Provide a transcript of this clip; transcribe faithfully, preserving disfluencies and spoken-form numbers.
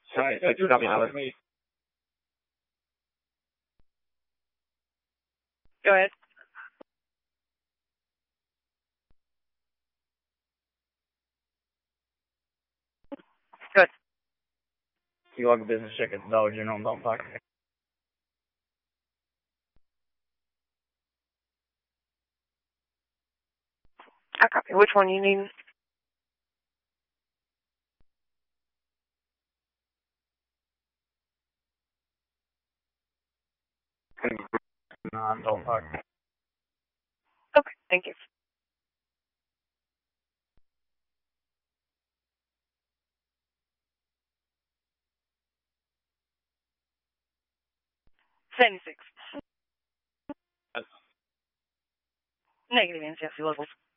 ใช่เออจุดดับยาวเลย Go ahead. Good. You log a business check at the Dollar General and don't talk. I copy. Which one you need? No, don't talk. Okay, thank you. seventy-six. Negative N C F C levels.